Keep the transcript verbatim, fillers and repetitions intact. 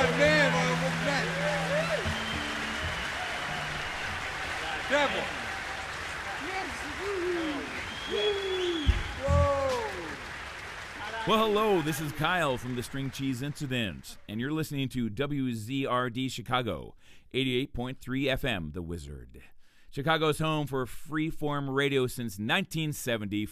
man, what's that? Devil. Well, hello, this is Kyle from the String Cheese Incident, and you're listening to W Z R D Chicago, eighty-eight point three F M, The Wizard. Chicago's home for freeform radio since nineteen seventy.